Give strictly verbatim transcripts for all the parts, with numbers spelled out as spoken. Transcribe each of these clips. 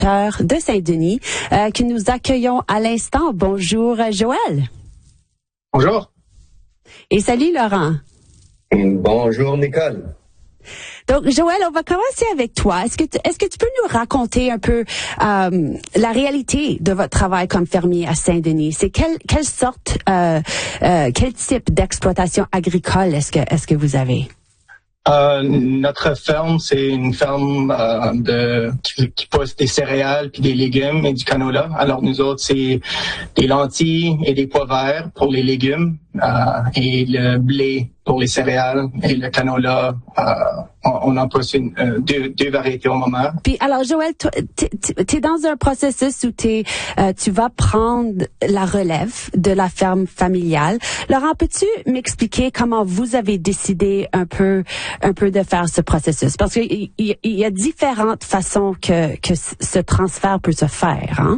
producteur de Saint-Denis, euh, que nous accueillons à l'instant. Bonjour, Joël. Bonjour. Et salut, Laurent. Bonjour, Nicole. Donc, Joël, on va commencer avec toi. Est-ce que tu, est-ce que tu peux nous raconter un peu euh, la réalité de votre travail comme fermier à Saint-Denis? C'est quelle quelle sorte, euh, euh, quel type d'exploitation agricole est-ce que est-ce que vous avez? Euh, notre ferme, c'est une ferme euh, de qui, qui pousse des céréales puis des légumes et du canola. Alors nous autres, c'est des lentilles et des pois verts pour les légumes euh, et le blé pour les céréales et le canola. Euh, on, on en pousse une, euh, deux, deux variétés au moment. Puis alors, Joël, tu es dans un processus où t'es, euh, tu vas prendre la relève de la ferme familiale. Laurent, peux-tu m'expliquer comment vous avez décidé un peu, un peu de faire ce processus? Parce qu'il y, y, y a différentes façons que, que ce transfert peut se faire, hein?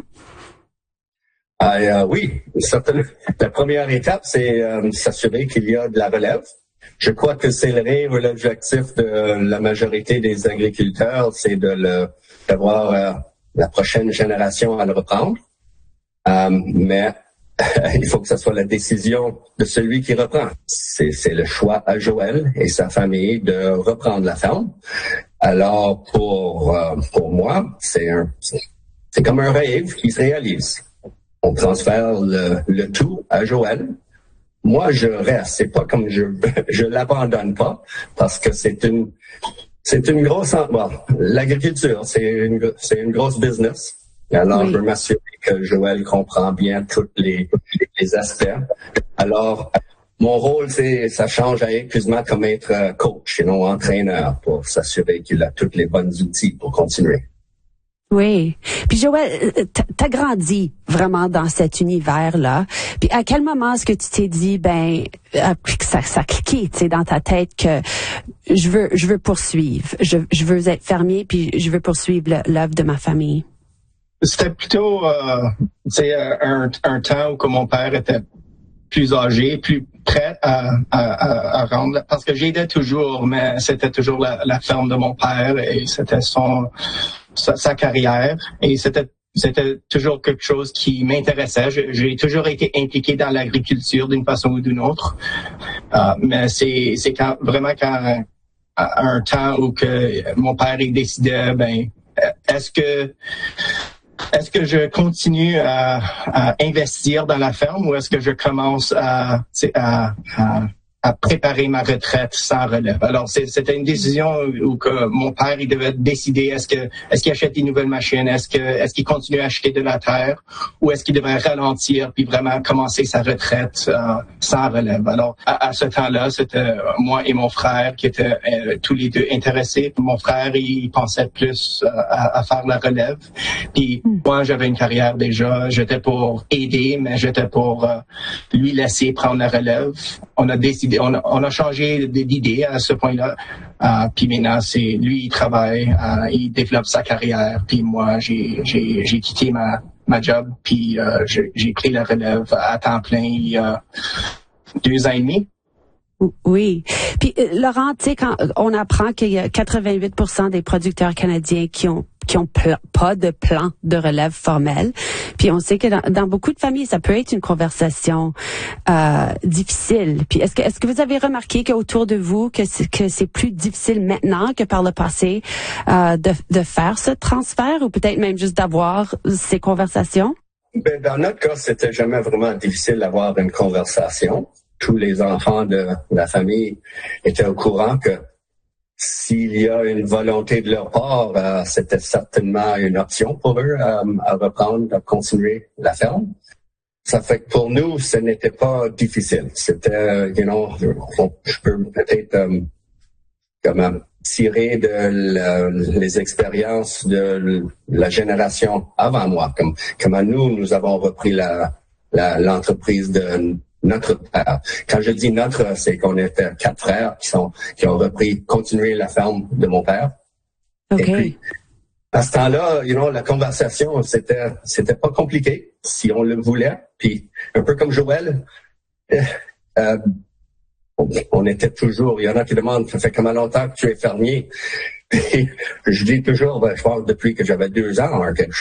Ah, euh, oui, certainement. La première étape, c'est euh, s'assurer qu'il y a de la relève. Je crois que c'est le rêve ou l'objectif de la majorité des agriculteurs, c'est de le, d'avoir euh, la prochaine génération à le reprendre. Euh, mais il faut que ce soit la décision de celui qui reprend. C'est, c'est le choix à Joël et sa famille de reprendre la ferme. Alors pour euh, pour moi, c'est un c'est comme un rêve qui se réalise. On transfère le, le tout à Joël. Moi, je reste. C'est pas comme je je l'abandonne pas parce que c'est une c'est une grosse bon, l'agriculture, c'est une c'est une grosse business. Alors, oui. Je veux m'assurer que Joël comprend bien tous les les aspects. Alors, mon rôle, c'est ça change à éclusement comme être coach et non entraîneur pour s'assurer qu'il a tous les bons outils pour continuer. Oui. Puis Joël, t'as grandi vraiment dans cet univers-là. Puis à quel moment est-ce que tu t'es dit, ben, que ça, ça cliquait, tu sais, dans ta tête que je veux, je veux poursuivre, je, je veux être fermier, puis je veux poursuivre l'œuvre de ma famille? C'était plutôt, euh, c'est un, un temps où que mon père était plus âgé, plus prêt à, à, à, à rendre, parce que j'aidais toujours, mais c'était toujours la, la ferme de mon père et c'était son Sa, sa carrière et c'était c'était toujours quelque chose qui m'intéressait. Je, j'ai toujours été impliqué dans l'agriculture d'une façon ou d'une autre, euh, mais c'est c'est quand vraiment quand à un temps où que mon père il décidait ben est-ce que est-ce que je continue à, à investir dans la ferme ou est-ce que je commence à à, à à préparer ma retraite sans relève. Alors, c'est, c'était une décision où que mon père, il devait décider est-ce que, est-ce qu'il achète des nouvelles machines, est-ce que, est-ce qu'il continue à acheter de la terre, ou est-ce qu'il devrait ralentir puis vraiment commencer sa retraite euh, sans relève. Alors, à, à ce temps-là, c'était moi et mon frère qui étaient euh, tous les deux intéressés. Mon frère, il pensait plus euh, à, à faire la relève. Puis mm. moi, j'avais une carrière déjà. J'étais pour aider, mais j'étais pour euh, lui laisser prendre la relève. On a décidé On a, on a changé d'idée à ce point-là. Euh, puis maintenant, c'est lui, il travaille, euh, il développe sa carrière. Puis moi, j'ai, j'ai, j'ai quitté ma, ma job. Puis euh, j'ai, j'ai pris la relève à temps plein il y a deux ans et demi. Oui. Puis euh, Laurent, tu sais, quand on apprend qu'il y a quatre-vingt-huit pour cent des producteurs canadiens qui ont qui ont pl- pas de plan de relève formel. Puis on sait que dans, dans beaucoup de familles, ça peut être une conversation euh, difficile. Puis est-ce que est-ce que vous avez remarqué qu'autour de vous que c'est, que c'est plus difficile maintenant que par le passé euh, de de faire ce transfert ou peut-être même juste d'avoir ces conversations? Ben, dans notre cas, c'était jamais vraiment difficile d'avoir une conversation. Tous les enfants de la famille étaient au courant que s'il y a une volonté de leur part, euh, c'était certainement une option pour eux euh, à reprendre, à continuer la ferme. Ça fait que pour nous, ce n'était pas difficile. C'était, you know, je peux peut-être euh, comme tirer de la, les expériences de la génération avant moi, comme comment nous, nous avons repris la, la l'entreprise de notre père. Quand je dis notre, c'est qu'on était quatre frères qui sont qui ont repris, continué la ferme de mon père. Okay. Et puis, à ce temps-là, you know, la conversation, c'était c'était pas compliqué si on le voulait. Puis un peu comme Joël, euh, on, on était toujours. Il y en a qui demandent, ça fait combien longtemps que tu es fermier? Et je dis toujours, ben, je pense depuis que j'avais deux ans, hein, quelque